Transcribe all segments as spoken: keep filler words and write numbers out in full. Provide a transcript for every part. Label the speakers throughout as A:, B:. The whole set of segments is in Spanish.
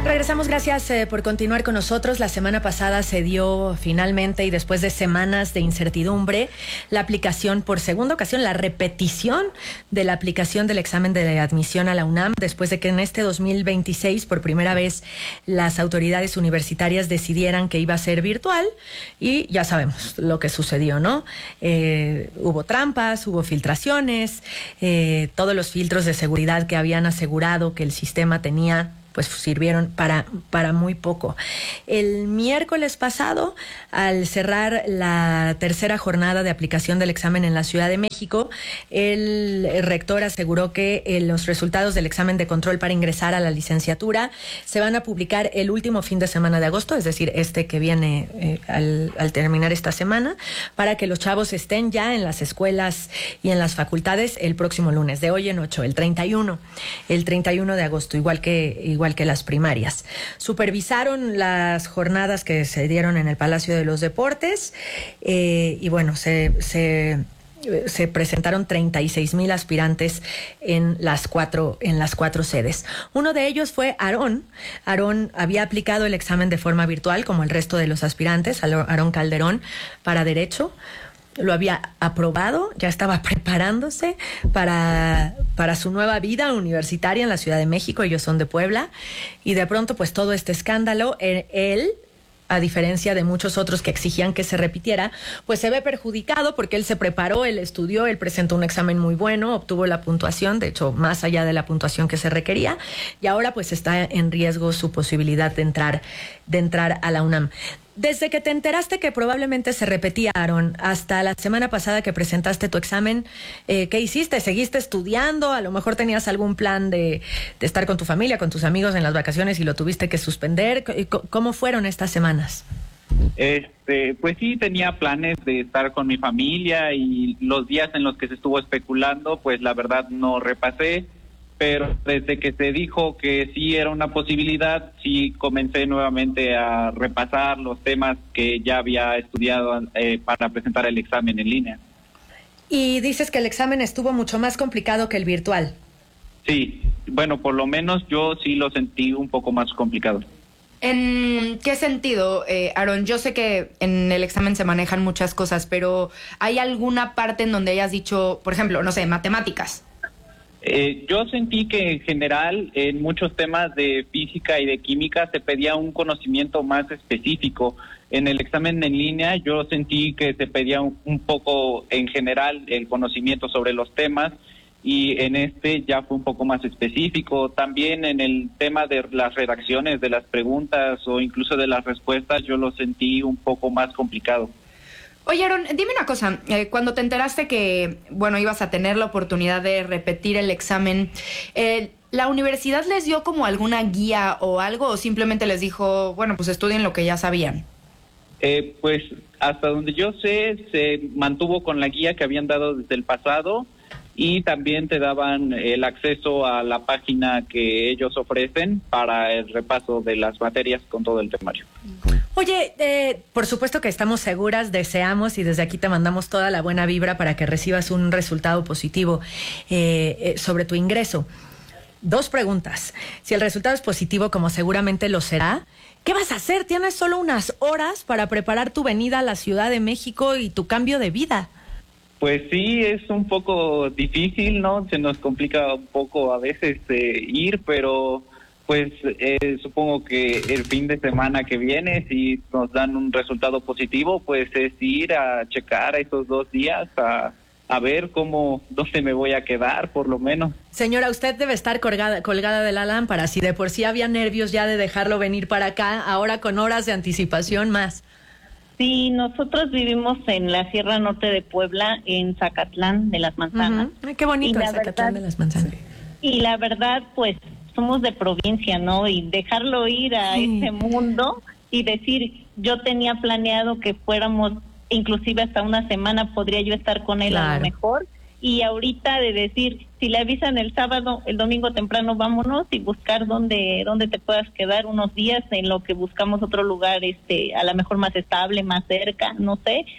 A: Regresamos, gracias eh, por continuar con nosotros. La semana pasada se dio finalmente, y después de semanas de incertidumbre, la aplicación por segunda ocasión, la repetición de la aplicación del examen de admisión a la UNAM, después de que en este dos mil veintiséis, por primera vez, las autoridades universitarias decidieran que iba a ser virtual, y ya sabemos lo que sucedió, ¿no? Eh, hubo trampas, hubo filtraciones, eh, todos los filtros de seguridad que habían asegurado que el sistema tenía, pues sirvieron para, para muy poco. El miércoles pasado, al cerrar la tercera jornada de aplicación del examen en la Ciudad de México, el rector aseguró que eh, los resultados del examen de control para ingresar a la licenciatura se van a publicar el último fin de semana de agosto, es decir, este que viene eh, al, al terminar esta semana, para que los chavos estén ya en las escuelas y en las facultades el próximo lunes, de hoy en ocho, el treinta y uno, el treinta y uno de agosto, igual que igual igual que las primarias. Supervisaron las jornadas que se dieron en el Palacio de los Deportes eh, y bueno, se, se, se presentaron treinta y seis mil aspirantes en las cuatro, en las cuatro sedes. Uno de ellos fue Aarón. Aarón había aplicado el examen de forma virtual, como el resto de los aspirantes, Aarón Calderón, para Derecho. Lo había aprobado, ya estaba preparándose para, para su nueva vida universitaria en la Ciudad de México. Ellos son de Puebla, y de pronto pues todo este escándalo, él, a diferencia de muchos otros que exigían que se repitiera, pues se ve perjudicado porque él se preparó, él estudió, él presentó un examen muy bueno, obtuvo la puntuación, de hecho más allá de la puntuación que se requería, y ahora pues está en riesgo su posibilidad de entrar, de entrar a la UNAM. Desde que te enteraste que probablemente se repetía, Aarón, hasta la semana pasada que presentaste tu examen, eh, ¿qué hiciste? ¿Seguiste estudiando? A lo mejor tenías algún plan de, de estar con tu familia, con tus amigos en las vacaciones y lo tuviste que suspender. ¿Cómo fueron estas semanas?
B: Este, pues sí, tenía planes de estar con mi familia, y los días en los que se estuvo especulando, pues la verdad no repasé. Pero desde que se dijo que sí era una posibilidad, sí comencé nuevamente a repasar los temas que ya había estudiado eh, para presentar el examen en línea.
A: Y dices que el examen estuvo mucho más complicado que el virtual.
B: Sí, bueno, por lo menos yo sí lo sentí un poco más complicado.
C: ¿En qué sentido, eh, Aarón? Yo sé que en el examen se manejan muchas cosas, pero ¿hay alguna parte en donde hayas dicho, por ejemplo, no sé, matemáticas?
B: Eh, yo sentí que en general en muchos temas de física y de química se pedía un conocimiento más específico. En el examen en línea yo sentí que se pedía un, un poco en general el conocimiento sobre los temas, y en este ya fue un poco más específico. También en el tema de las redacciones de las preguntas o incluso de las respuestas yo lo sentí un poco más complicado.
C: Oye, Aarón, dime una cosa, eh, cuando te enteraste que, bueno, ibas a tener la oportunidad de repetir el examen, eh, ¿la universidad les dio como alguna guía o algo, o simplemente les dijo, bueno, pues estudien lo que ya sabían?
B: Eh, pues hasta donde yo sé, se mantuvo con la guía que habían dado desde el pasado, y también te daban el acceso a la página que ellos ofrecen para el repaso de las materias con todo el temario.
A: Oye, eh, por supuesto que estamos seguras, deseamos y desde aquí te mandamos toda la buena vibra para que recibas un resultado positivo eh, eh, sobre tu ingreso. Dos preguntas. Si el resultado es positivo, como seguramente lo será, ¿qué vas a hacer? Tienes solo unas horas para preparar tu venida a la Ciudad de México y tu cambio de vida.
B: Pues sí, es un poco difícil, ¿no? Se nos complica un poco a veces eh, ir, pero pues eh, supongo que el fin de semana que viene, si nos dan un resultado positivo, pues es ir a checar esos dos días, a, a ver cómo, dónde me voy a quedar, por lo menos.
A: Señora, usted debe estar colgada, colgada de la lámpara. Si de por sí había nervios ya de dejarlo venir para acá, ahora con horas de anticipación más.
D: Sí, nosotros vivimos en la Sierra Norte de Puebla, en Zacatlán de las Manzanas.
A: Uh-huh. Ay, qué bonito el Zacatlán de las Manzanas.
D: Y la verdad, pues, somos de provincia, ¿no? Y dejarlo ir a sí. ese mundo y decir, yo tenía planeado que fuéramos, inclusive hasta una semana podría yo estar con él claro. a lo mejor. Y ahorita de decir, si le avisan el sábado, el domingo temprano vámonos, y buscar dónde dónde te puedas quedar unos días en lo que buscamos otro lugar, este a lo mejor más estable, más cerca, no sé.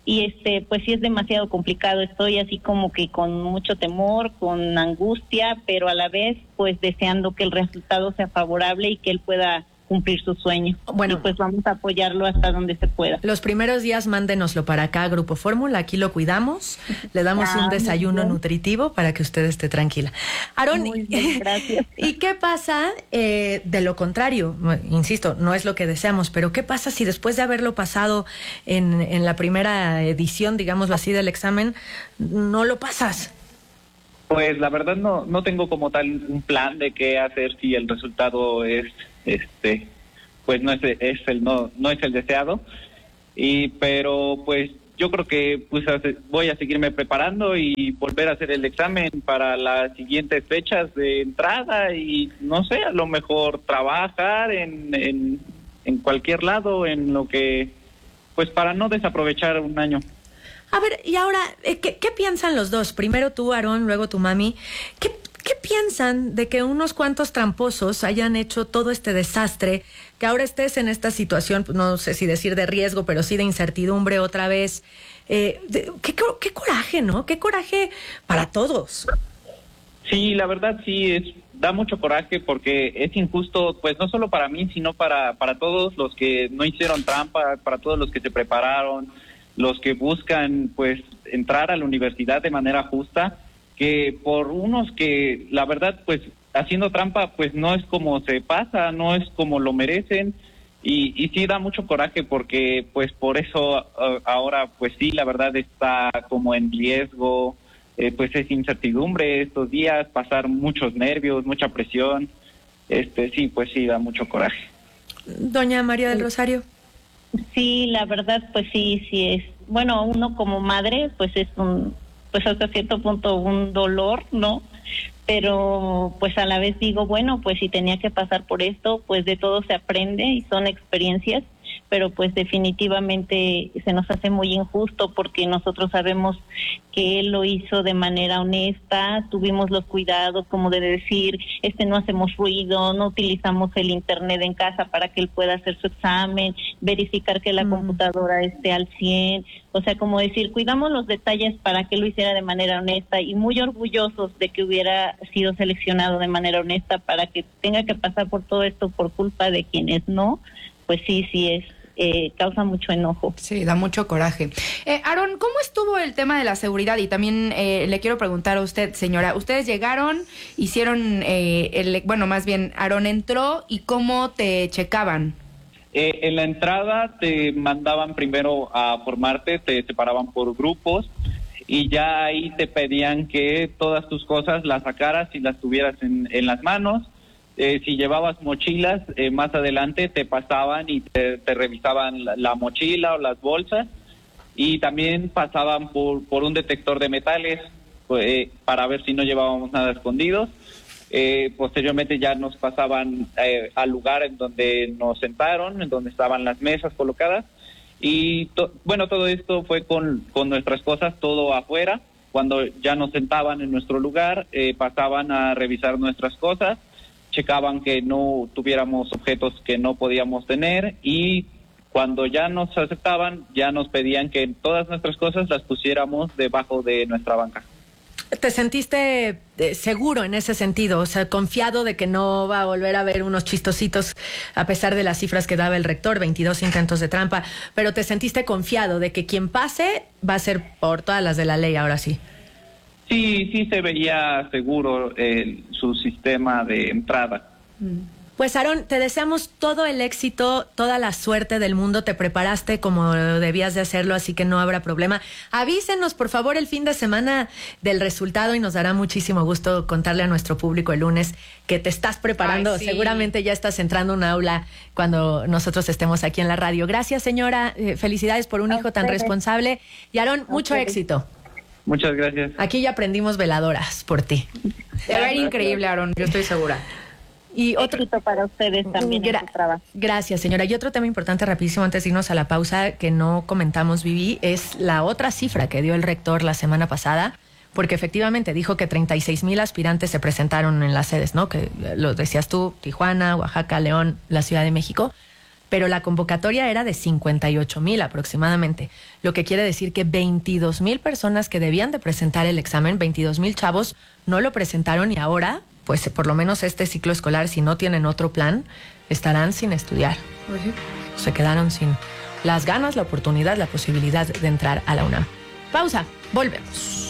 D: y este pues sí es demasiado complicado. Estoy así como que con mucho temor, con angustia, pero a la vez pues deseando que el resultado sea favorable y que él pueda cumplir su sueño.
A: Bueno,
D: y pues vamos a apoyarlo hasta donde se pueda.
A: Los primeros días mándenoslo para acá, Grupo Fórmula, aquí lo cuidamos, le damos ah, un desayuno nutritivo para que usted esté tranquila. Aarón,
D: muy bien, gracias.
A: ¿Y qué pasa eh, de lo contrario? Insisto, no es lo que deseamos, pero ¿qué pasa si después de haberlo pasado en, en la primera edición, digámoslo así, del examen, no lo pasas?
B: Pues la verdad no no tengo como tal un plan de qué hacer si el resultado es este pues no es, es el no no es el deseado, y pero pues yo creo que pues voy a seguirme preparando y volver a hacer el examen para las siguientes fechas de entrada, y no sé, a lo mejor trabajar en en, en cualquier lado, en lo que pues para no desaprovechar un año.
A: A ver, y ahora, ¿qué, qué piensan los dos? Primero tú, Aarón, luego tu mami. ¿Qué, ¿Qué piensan de que unos cuantos tramposos hayan hecho todo este desastre, que ahora estés en esta situación, no sé si decir de riesgo, pero sí de incertidumbre otra vez? Eh, de, qué, qué coraje, ¿no? Qué coraje para todos.
B: Sí, la verdad sí, es da mucho coraje porque es injusto, pues no solo para mí, sino para, para todos los que no hicieron trampa, para todos los que se prepararon, los que buscan pues entrar a la universidad de manera justa, que por unos que la verdad pues haciendo trampa pues no es como se pasa, no es como lo merecen, y, y sí da mucho coraje porque pues por eso uh, ahora pues sí la verdad está como en riesgo, eh, pues es incertidumbre estos días, pasar muchos nervios, mucha presión, este sí pues sí da mucho coraje.
A: Doña María del Rosario.
D: Sí, la verdad, pues sí, sí es. Bueno, uno como madre, pues es un, pues hasta cierto punto un dolor, ¿no? Pero pues a la vez digo, bueno, pues si tenía que pasar por esto, pues de todo se aprende y son experiencias, pero pues definitivamente se nos hace muy injusto porque nosotros sabemos que él lo hizo de manera honesta, tuvimos los cuidados como de decir, este no hacemos ruido, no utilizamos el internet en casa para que él pueda hacer su examen, verificar que la mm. computadora esté al cien, o sea, como decir, cuidamos los detalles para que él lo hiciera de manera honesta, y muy orgullosos de que hubiera sido seleccionado de manera honesta para que tenga que pasar por todo esto por culpa de quienes no, pues sí, sí es. Eh, causa mucho enojo.
C: Sí, da mucho coraje. Eh, Aarón, ¿cómo estuvo el tema de la seguridad? Y también eh, le quiero preguntar a usted, señora, ustedes llegaron, hicieron, eh, el, bueno, más bien, Aarón entró, ¿y cómo te checaban?
B: Eh, en la entrada te mandaban primero a formarte, te separaban por grupos, y ya ahí te pedían que todas tus cosas las sacaras y las tuvieras en, en las manos. Eh, si llevabas mochilas, eh, más adelante te pasaban y te, te revisaban la, la mochila o las bolsas, y también pasaban por, por un detector de metales eh, para ver si no llevábamos nada escondidos. Eh, posteriormente ya nos pasaban eh, al lugar en donde nos sentaron, en donde estaban las mesas colocadas, y to, bueno, todo esto fue con, con nuestras cosas, todo afuera. Cuando ya nos sentaban en nuestro lugar, eh, pasaban a revisar nuestras cosas, checaban que no tuviéramos objetos que no podíamos tener, y cuando ya nos aceptaban, ya nos pedían que todas nuestras cosas las pusiéramos debajo de nuestra banca.
A: ¿Te sentiste eh, seguro en ese sentido? O sea, confiado de que no va a volver a haber unos chistositos, a pesar de las cifras que daba el rector, veintidós intentos de trampa, pero ¿te sentiste confiado de que quien pase va a ser por todas las de la ley ahora sí?
B: Sí, sí se veía seguro eh, su sistema de entrada.
A: Pues Aarón, te deseamos todo el éxito, toda la suerte del mundo. Te preparaste como debías de hacerlo, así que no habrá problema. Avísenos, por favor, el fin de semana del resultado, y nos dará muchísimo gusto contarle a nuestro público el lunes que te estás preparando. Ay, sí. Seguramente ya estás entrando a un aula cuando nosotros estemos aquí en la radio. Gracias, señora. Eh, felicidades por un hijo tan responsable. Y Aarón, mucho éxito.
B: Muchas gracias.
A: Aquí ya aprendimos veladoras por ti.
C: Te va a ver increíble, Aarón, yo estoy segura.
D: Y otro éxito para ustedes también Gra- en su trabajo.
A: Gracias, señora. Y otro tema importante, rapidísimo, antes de irnos a la pausa, que no comentamos, Vivi, es la otra cifra que dio el rector la semana pasada, porque efectivamente dijo que treinta y seis mil aspirantes se presentaron en las sedes, ¿no? Que lo decías tú, Tijuana, Oaxaca, León, la Ciudad de México. pero la convocatoria era de cincuenta y ocho mil aproximadamente, lo que quiere decir que veintidós mil personas que debían de presentar el examen, veintidós mil chavos, no lo presentaron y ahora, pues por lo menos este ciclo escolar, si no tienen otro plan, estarán sin estudiar.
C: Pues sí.
A: Se quedaron sin las ganas, la oportunidad, la posibilidad de entrar a la UNAM. Pausa, volvemos.